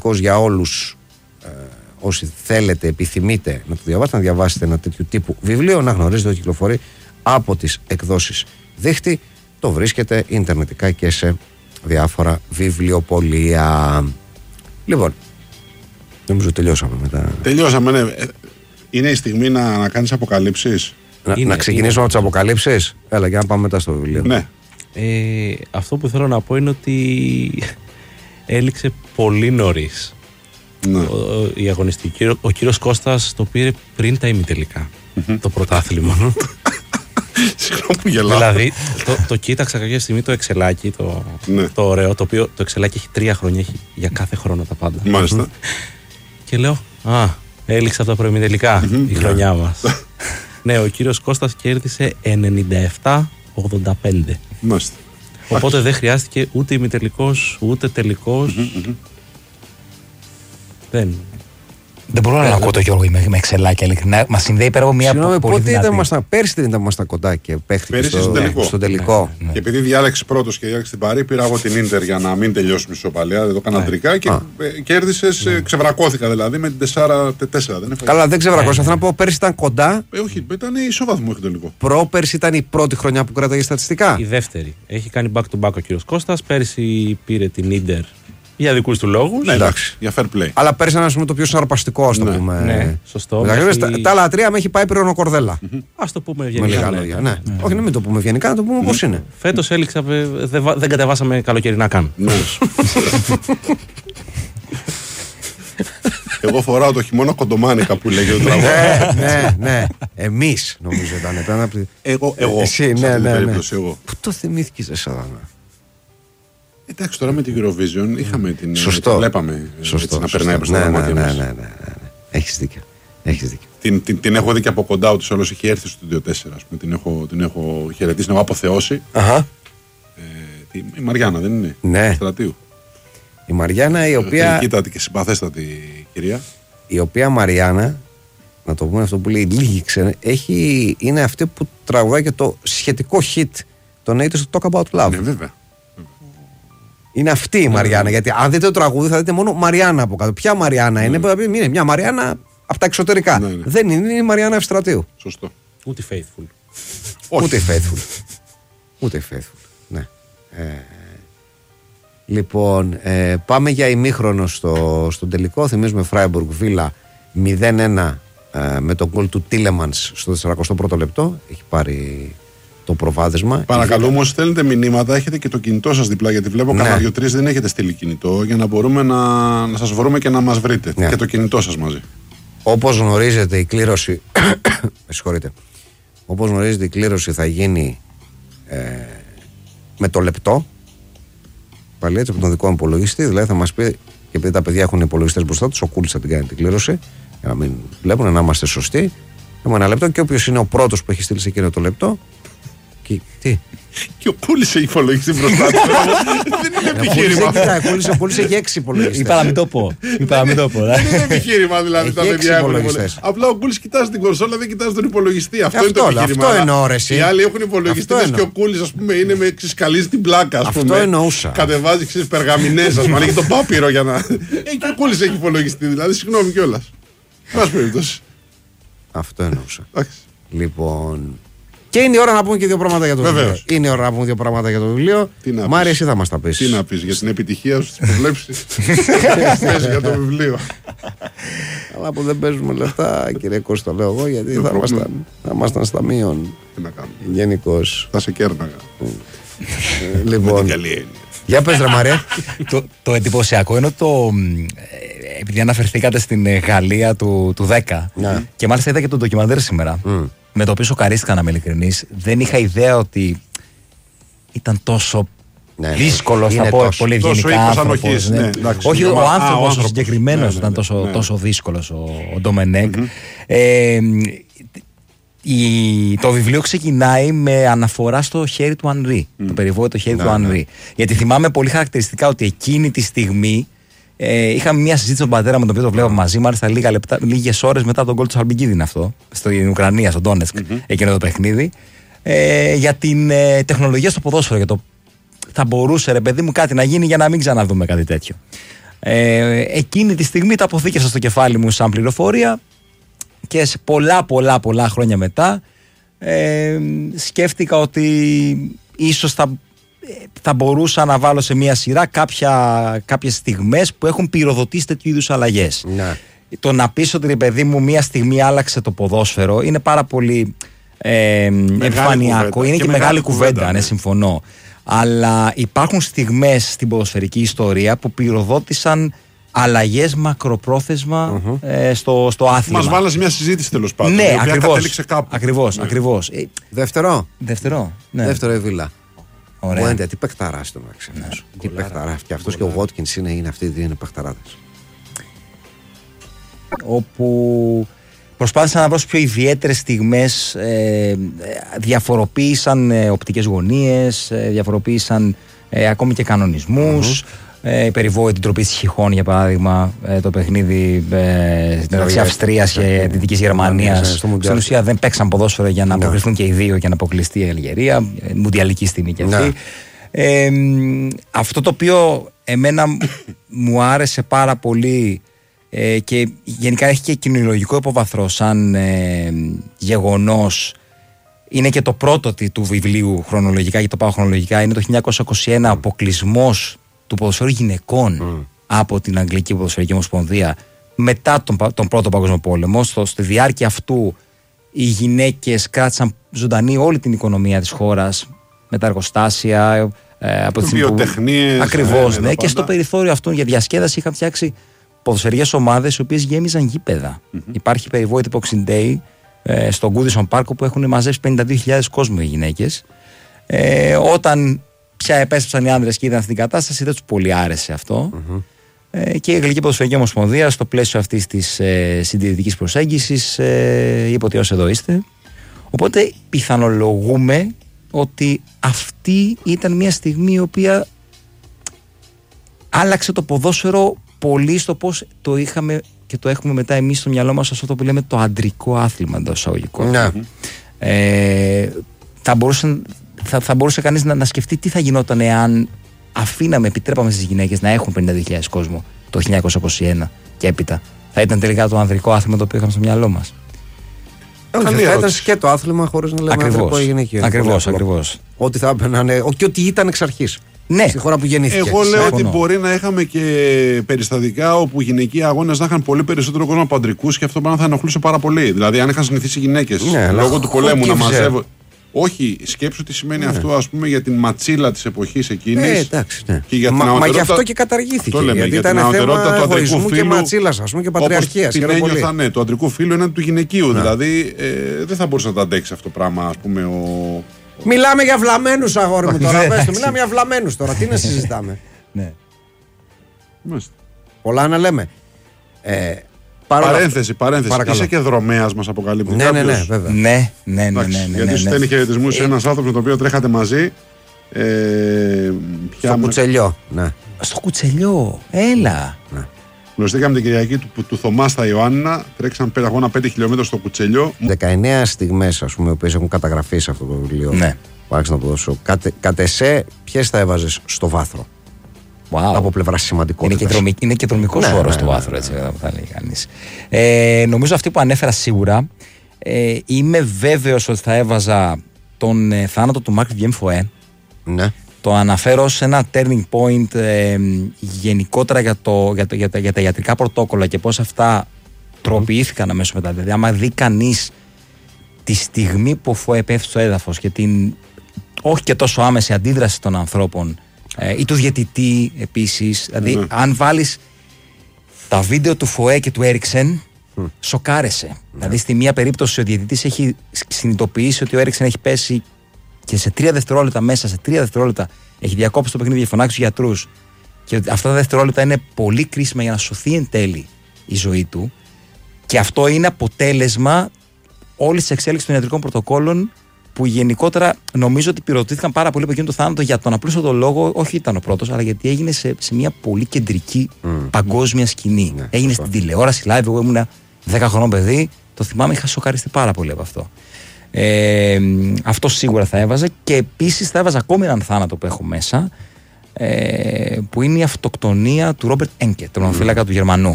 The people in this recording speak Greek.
γενικώς για όλους, όσοι θέλετε, επιθυμείτε να το διαβάσετε, να διαβάσετε ένα τέτοιο τύπου βιβλίο, να γνωρίζετε ότι κυκλοφορεί από τις εκδόσεις Δίχτυ. Το βρίσκεται ιντερνετικά και σε διάφορα βιβλιοπωλεία. Λοιπόν, νομίζω τελειώσαμε μετά. Τελειώσαμε, ναι. Είναι η στιγμή να κάνεις αποκαλύψεις. Να ξεκινήσουμε από τις αποκαλύψεις. Έλα, για να πάμε μετά στο βιβλίο. Ναι. Αυτό που θέλω να πω είναι ότι έληξε πολύ νωρίς η αγωνιστική. Ο κύριος Κώστας το πήρε πριν τα ημιτελικά, το πρωτάθλημα. Συγγνώμη που γελάω. Δηλαδή, το κοίταξα κάποια στιγμή το εξελάκι, το ωραίο, το οποίο το εξελάκι έχει 3 χρόνια, έχει για κάθε χρόνο τα πάντα. Μάλιστα. Και λέω, έληξε από τα προημιτελικά η χρονιά μας. Ναι, ο κύριος Κώστας κέρδισε 97-85. Μάλιστα. Οπότε δεν χρειάστηκε ούτε ημιτελικός, ούτε τελικός. Δεν μπορώ να ακούω το Γιώργο με εξελάκια, ειλικρινά. Μας συνδέει πέρα από μια Συγγνώμη, πολύ δυνατή. Πέρσι δεν ήμασταν κοντά και παίχτηκε στο τελικό. Ναι. Και επειδή διάλεξε πρώτος και διάλεξε την Παρί, πήρα εγώ την Ίντερ για να μην τελειώσουμε ισοπαλία. Δεν το έκανα αντρικά και κέρδισες, ξεβρακώθηκα δηλαδή με την 4-4. Καλά, δεν ξεβρακώσα. Θέλω να πω, πέρσι ήταν κοντά. Όχι, ήταν ισοβαθμό μέχρι το τελικό. Πρόπερσι ήταν η πρώτη χρονιά που κράταγε στατιστικά. Η δεύτερη. Έχει κάνει back to back ο κύριος Κώστας. Πέρσι πήρε την Ίντερ. Για δικούς του λόγους. Ναι, εντάξει, για fair play. Αλλά πέρσι ήταν το πιο συναρπαστικό, ας το πούμε. Ναι, σωστό. Τα άλλα 3 με έχει πάει πυρονοκορδέλα. Ας το πούμε ευγενικά. Ναι. Όχι, να μην το πούμε ευγενικά, να το πούμε πώς είναι. Φέτος έληξα, δεν κατεβάσαμε καλοκαιρινά καν. Εγώ φοράω το χειμώνα κοντομάνικα που λέγεται το τραγούδι. Ναι. Εμείς νομίζω ήταν. Εγώ. Εσύ, ναι. Πού το θυμήθηκες εσά? Εντάξει, τώρα με την Eurovision είχαμε την. Σωστό. Βλέπαμε να περνάει προς τα μάτια μας. Ναι. Έχεις δίκιο. Την έχω δει και από κοντά, ούτως όλος έχει έρθει στο 2-4. Την έχω χαιρετήσει, την έχω αποθεώσει. Η Μαριάννα δεν είναι? Ναι. Στρατίου. Η Μαριάννα, η οποία. Γλυκύτατη και συμπαθέστατη κυρία. Η οποία Μαριάννα, να το πούμε αυτό που λέει λίγοι ξένοι, είναι αυτή που τραγουδάει και το σχετικό hit των 80's στο Talk About Love. Ναι, βέβαια. Είναι αυτή η Μαριάννα. Γιατί αν δείτε το τραγούδι θα δείτε μόνο Μαριάννα από κάτω. Ποια Μαριάννα είναι? Είναι μια Μαριάννα από τα εξωτερικά. Δεν είναι η Μαριάννα Ευστρατείου. Σωστό. Ούτε faithful. Ούτε faithful. Ναι. Λοιπόν, πάμε για ημίχρονο στον τελικό. Θυμίζουμε Φράιμπουργκ Βίλα 0-1 με τον γκολ του Τίλεμανς στο 41ο λεπτό. Έχει πάρει το προβάδισμα. Παρακαλούμε, όσοι στέλνετε μηνύματα, έχετε και το κινητό σας διπλά. Γιατί βλέπω κανένα 2-3 δεν έχετε στείλει κινητό, για να μπορούμε να σας βρούμε και να μας βρείτε. Και το κινητό σας μαζί. Όπως γνωρίζετε, η κλήρωση. Όπως γνωρίζετε, η κλήρωση θα γίνει με το λεπτό. Πάλι έτσι από τον δικό μου υπολογιστή. Δηλαδή θα μας πει, και επειδή τα παιδιά έχουν υπολογιστές μπροστά τους, ο Κούλης θα την κάνει την κλήρωση. Για να μην βλέπουν, να είμαστε σωστοί. Έχουμε ένα λεπτό και όποιος είναι ο πρώτος που έχει στείλει σε εκείνο το λεπτό. Τι? Και ο Κούλης έχει υπολογιστή μπροστά του. Δεν είναι επιχείρημα. Ο Κούλης έχει 6 υπολογιστές. Είπα να μην το πω. Δεν είναι επιχείρημα δηλαδή τα παιδιά έχουν υπολογιστές. Απλά ο Κούλης κοιτάζει την κονσόλα, δεν κοιτάζει τον υπολογιστή. Αυτό είναι το επιχείρημα. Αυτό εννοώ, ρε εσύ. Οι άλλοι έχουν υπολογιστές και ο Κούλης, ας πούμε, είναι με ξυσκαλίζει την πλάκα. Αυτό εννοούσα. Κατεβάζει περγαμηνές, ας πούμε, ανοίγει το πάπυρο για να. Και ο Κούλης έχει υπολογιστή, δηλαδή, συγγνώμη κιόλας. Πάση περιπτώσει. Αυτό εννοούσα. Λοιπόν. Και είναι η ώρα να πούμε και δύο πράγματα για το βιβλίο. Είναι η ώρα να πούμε δύο πράγματα για το βιβλίο. Μάρια, εσύ θα μας τα πεις. Τι να πεις για την επιτυχία σου, τις προβλέψεις. Πες για το βιβλίο. Αλλά που δεν παίζουμε λεφτά, κύριε Κώστα, λέω εγώ, γιατί θα ήμασταν στα μείον. Τι να κάνουμε. Γενικώς. Θα σε κέρναγα. Λοιπόν. Για πες, ρε Μαρία. Το εντυπωσιακό είναι επειδή αναφερθήκατε στην Γαλλία του 10 και μάλιστα είδα και το ντοκιμαντέρ σήμερα. Με το οποίο σοκαρίστηκα, να είμαι ειλικρινής. Δεν είχα ιδέα ότι ήταν τόσο δύσκολο, θα πω πολύ ευγενικά, άνθρωπος. Όχι, ο άνθρωπος ο συγκεκριμένος ήταν τόσο δύσκολος, ο Ντομενέκ. Το βιβλίο ξεκινάει με αναφορά στο χέρι του Ανρί, το περιβόητο χέρι του Ανρί. Γιατί θυμάμαι πολύ χαρακτηριστικά ότι εκείνη τη στιγμή είχαμε μια συζήτηση με τον πατέρα μου, τον οποίο το βλέπαμε μαζί, μάλιστα λίγες ώρες μετά τον γκολ του Σαλμπικίδη είναι αυτό, στην Ουκρανία, στο Ντόνετσκ, εκείνο το παιχνίδι, για την τεχνολογία στο ποδόσφαιρο, για το θα μπορούσε, ρε παιδί μου, κάτι να γίνει για να μην ξαναδούμε κάτι τέτοιο. Εκείνη τη στιγμή τα αποθήκευσα στο κεφάλι μου σαν πληροφορία και σε πολλά χρόνια μετά σκέφτηκα ότι ίσως θα μπορούσα να βάλω σε μια σειρά κάποιες στιγμές που έχουν πυροδοτήσει τέτοιου είδους αλλαγές. Ναι. Το να πεις ότι, ρε παιδί μου, μια στιγμή άλλαξε το ποδόσφαιρο είναι πάρα πολύ επιφανειακό, είναι και μεγάλη κουβέντα, ναι, συμφωνώ. Αλλά υπάρχουν στιγμές στην ποδοσφαιρική ιστορία που πυροδότησαν αλλαγές μακροπρόθεσμα στο άθλημα. Μας βάλασε μια συζήτηση, τέλος πάντων. Ναι, η οποία κατέληξε κάπου. Ακριβώς. Δεύτερο. Ναι. Δεύτερο η Βίλα. Ωραία. Τι παιχταράς τον Αξιανός. Τι παιχταράς. Και αυτός και ο Βότκινς είναι αυτοί οι δύο είναι παιχταράδες. Όπου προσπάθησαν να βρω πιο ιδιαίτερες στιγμές, διαφοροποίησαν οπτικές γωνίες, διαφοροποίησαν ακόμη και κανονισμούς. Η περιβόητη τροπή της Χιχών, για παράδειγμα, το παιχνίδι μεταξύ Αυστρίας και Δυτικής Γερμανίας. Στην ουσία δεν παίξαν ποδόσφαιρο για να αποκλειστούν και οι δύο και να αποκλειστεί η Αλγερία. Μουντιαλική στιγμή και αυτή. Αυτό το οποίο εμένα μου άρεσε πάρα πολύ και γενικά έχει και κοινωνιολογικό υποβαθρό σαν γεγονός, είναι και το πρώτο του βιβλίου χρονολογικά, γιατί το πάω χρονολογικά, είναι το 1921 αποκλεισμός του ποδοσφαίρου γυναικών από την Αγγλική Ποδοσφαιρική Ομοσπονδία μετά τον Πρώτο Παγκόσμιο Πόλεμο. Στη διάρκεια αυτού οι γυναίκες κράτησαν ζωντανή όλη την οικονομία της χώρας με τα εργοστάσια, από τις βιοτεχνίες. Ακριβώς, ναι. Και στο περιθώριο αυτού για διασκέδαση είχαν φτιάξει ποδοσφαιρικές ομάδες οι οποίες γέμιζαν γήπεδα. Υπάρχει περιβόητη Boxing Day στο Goodison Park που έχουν μαζέψει 52.000 κόσμο οι γυναίκες. Όταν πια επέστρεψαν οι άνδρες και είδαν αυτή την κατάσταση, δεν τους πολύ άρεσε αυτό. Και η Αγγλική Ποδοσφαιρική Ομοσπονδία, στο πλαίσιο αυτής της συντηρητικής προσέγγισης, είπε ότι ως εδώ είστε. Οπότε πιθανολογούμε ότι αυτή ήταν μια στιγμή η οποία άλλαξε το ποδόσφαιρο πολύ στο πώς το είχαμε και το έχουμε μετά εμείς στο μυαλό μας, αυτό που λέμε το αντρικό άθλημα εντός εισαγωγικών. Θα μπορούσε κανείς να σκεφτεί τι θα γινόταν εάν επιτρέπαμε στις γυναίκες να έχουν 50.000 κόσμο το 1921 και έπειτα. Θα ήταν τελικά το ανδρικό άθλημα το οποίο είχαμε στο μυαλό μας. Θα ήταν σκέτο άθλημα χωρίς να λέμε ανδρικό ή γυναικείο. Ακριβώς. Ό,τι θα έπαιρνε και ό,τι ήταν εξ αρχής. Ναι. Στη χώρα που γεννήθηκε. Εγώ λέω ότι μπορεί να είχαμε και περιστατικά όπου γυναικοί αγώνες να είχαν πολύ περισσότερο κόσμο από αντρικούς και αυτό πράγμα θα ενοχλούσε πάρα πολύ. Δηλαδή, αν είχαν συνηθίσει οι γυναίκες λόγω του πολέμου να μαζεύουν. Όχι, σκέψου τι σημαίνει αυτό, ας πούμε, για την ματσίλα της εποχής εκείνης. Εντάξει, ναι. Και για την μα γι' αυτό και καταργήθηκε. Γιατί για ήταν την θέμα του αντρικού φύλου και ματσίλας, ας πούμε, και πατριαρχίας. Την ένιωθα, ναι, του αντρικού φύλου έναντι του γυναικείου. Δηλαδή, δεν θα μπορούσε να τα αντέξει αυτό το πράγμα, ας πούμε, Μιλάμε για βλαμμένους, αγόρι μου τώρα. Μιλάμε για βλαμμένους τώρα. Τι να συζητάμε. Ναι. Πολλά να λέμε. Παρένθεση. Παρακαλώ. Είσαι και δρομέας, μας αποκαλύπτει. Ναι, βέβαια. Ναι. Γιατί σου στέλνει χαιρετισμούς σε ένας άνθρωπος με τον οποίο τρέχατε μαζί. Στο Κουτσελιό. Ναι. Στο Κουτσελιό, έλα. Γνωριστήκαμε την Κυριακή του Θωμά στα Ιωάννινα. Τρέξαν αγώνα 5 χιλιόμετρα στο Κουτσελιό. 19 στιγμές, ας πούμε, οι οποίες έχουν καταγραφεί σε αυτό το βιβλίο. Ναι. Που άρχισα να το δώσω. Κατ' εσέ, ποιες θα έβαζες στο βάθρο? Από πλευρά σημαντικότητας. Είναι και δρομικός όρος το βάθρο, έτσι θα λέει κανείς. Νομίζω αυτή που ανέφερα σίγουρα. Είμαι βέβαιος ότι θα έβαζα τον θάνατο του Μάρκ Βιέμφοέ. Ναι. Το αναφέρω σε ένα turning point γενικότερα για τα ιατρικά πρωτόκολλα και πώς αυτά τροποποιήθηκαν αμέσως μετά. Δηλαδή, άμα δει κανείς τη στιγμή που ο Φοέ πέφτει στο έδαφος και την όχι και τόσο άμεση αντίδραση των ανθρώπων ή του διαιτητή επίσης. Δηλαδή, αν βάλεις τα βίντεο του Φοέ και του Έριξεν, σοκάρεσαι. Δηλαδή, στη μία περίπτωση ο διαιτητής έχει συνειδητοποιήσει ότι ο Έριξεν έχει πέσει και σε 3 δευτερόλεπτα, μέσα σε 3 δευτερόλεπτα, έχει διακόψει το παιχνίδι για φωνάξει τους γιατρούς. Και αυτά τα δευτερόλεπτα είναι πολύ κρίσιμα για να σωθεί εν τέλει η ζωή του. Και αυτό είναι αποτέλεσμα όλης της εξέλιξης των ιατρικών πρωτοκόλων, που γενικότερα νομίζω ότι πυροδοτήθηκαν πάρα πολύ από εκείνο το θάνατο για τον απλούστατο λόγο, όχι ήταν ο πρώτος, αλλά γιατί έγινε σε μια πολύ κεντρική παγκόσμια σκηνή. Έγινε στην τηλεόραση live. Εγώ ήμουν 10 χρονών παιδί, το θυμάμαι, είχα σοκαριστεί πάρα πολύ από αυτό. Αυτό σίγουρα θα έβαζα, και επίσης θα έβαζα ακόμη έναν θάνατο που έχω μέσα, που είναι η αυτοκτονία του Ρόμπερτ Ένκε, τον ονοφύλακα του Γερμανού.